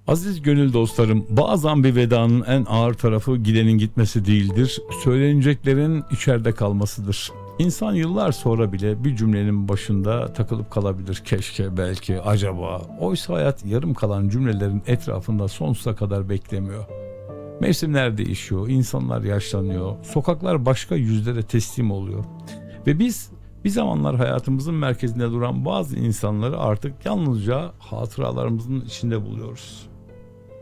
Aziz gönül dostlarım, bazen bir vedanın en ağır tarafı gidenin gitmesi değildir, söyleneceklerin içeride kalmasıdır. İnsan yıllar sonra bile bir cümlenin başında takılıp kalabilir. Keşke, belki, acaba. Oysa hayat yarım kalan cümlelerin etrafında sonsuza kadar beklemiyor. Mevsimler değişiyor, insanlar yaşlanıyor, sokaklar başka yüzlere teslim oluyor. Ve biz bir zamanlar hayatımızın merkezinde duran bazı insanları artık yalnızca hatıralarımızın içinde buluyoruz.